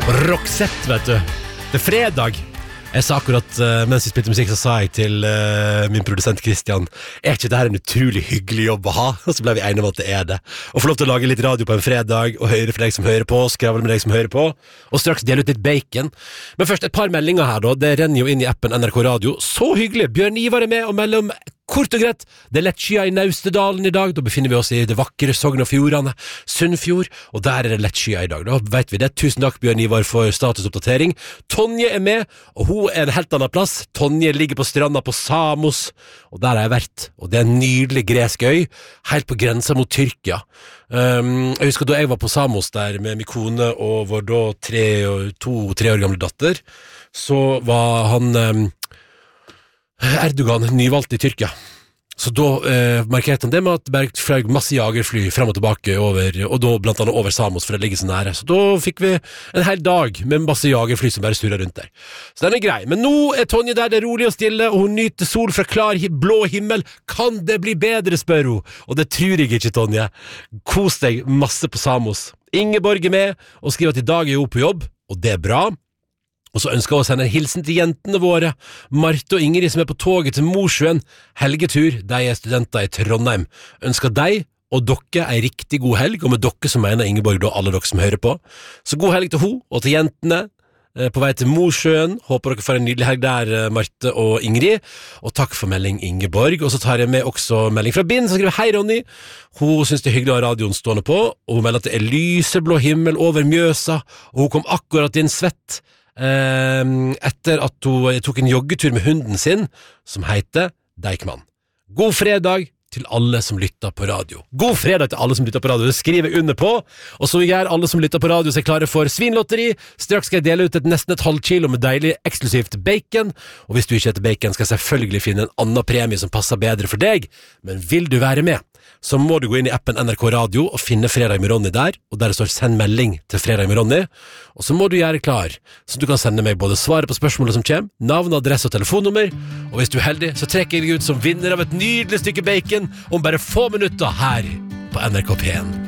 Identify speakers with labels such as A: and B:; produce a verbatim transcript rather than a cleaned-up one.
A: Roxette, vet du. Det er fredag. Jeg sa akkurat, uh, mens vi spilte musikk, så sa jeg til uh, min produsent Christian, er ikke dette en utrolig hyggelig jobb å ha? Og så ble vi enige om at det er det. Og få lov til å lage litt radio på en fredag, og høre for deg som hører på, skravle med deg som hører på, og straks dele ut litt bacon. Men først et par meldinger her da, det renner jo inn i appen N R K Radio. Så hyggelig, Bjørn Ivar er med og melder om kort og greit, det er lett skya i Naustedalen i dag, da befinner vi oss i det vakre Sogn og Fjordane, Sunnfjord, og der er det lett skya i dag, da vet vi det. Tusen takk Bjørn Ivar for statusoppdatering. Tonje er med, og hun er en helt annen plass. Tonje ligger på stranda på Samos, og der har jeg vært, og det er en nydelig gresk øy, helt på grensa mot Tyrkia. Um, jeg husker da jeg var på Samos der med min kone og vår da tre, to-tre år gamle datter, så var han... Um, Erdogan nyvalgt i Tyrkia. Så da eh, markerte han det med at Berg fløy masse jagerfly frem og tilbake over, og da blant annet over Samos, for det ligger så nære. Så da fikk vi en hel dag med masse jagerfly som bare surret rundt der. Så den er grei. Men nå er Tonje der, det er rolig og stille, og hun nyter sol fra klar blå himmel. Kan det bli bedre, spør hun? Og det tror jeg ikke, Tonje. Kos deg masse på Samos. Ingeborg er med, og skriver at i dag er hun på jobb, og det er bra. Og så ønsker hun å sende en hilsen til jentene våre, Marte og Ingrid som er på toget til Mosjøen, helgetur, de er studenter i Trondheim. Ønsker deg og dere en riktig god helg, og med dere så mener Ingeborg da alle dere som hører på. Så god helg til hun og til jentene, på vei til Mosjøen. Håper dere får en nydelig helg der, Marte og Ingrid. Og takk for melding, Ingeborg. Og så tar jeg med også melding fra Bind, som skriver hei Ronny. Hun synes det er hyggelig å ha radioen stående på, og hun melder at det er lyseblå himmel over Mjøsa, og hun kom akkurat inn svett, Um, etter at hun tok en joggetur med hunden sin som heter Deichman. God fredag til alle som lytter på radio. God fredag til alle som lytter på radio. Det skriver jeg under på. Og så gjør alle som lytter på radio seg klare for svinlotteri. Straks skal jeg dele ut et nesten et halvt kilo med deilig eksklusivt bacon. Og hvis du ikke heter bacon, skal jeg selvfølgelig finne en annen premie som passer bedre for deg. Men vil du være med, så må du gå inn i appen N R K Radio og finne Fredag med Ronny der, og der det står send melding til Fredag med Ronny, og så må du gjøre klar, så du kan sende meg både svaret på spørsmålet som kommer, navn, adresse og telefonnummer, og hvis du er heldig, så trekker jeg deg ut som vinner av et nydelig stykke bacon om bare få minutter her på N R K P en.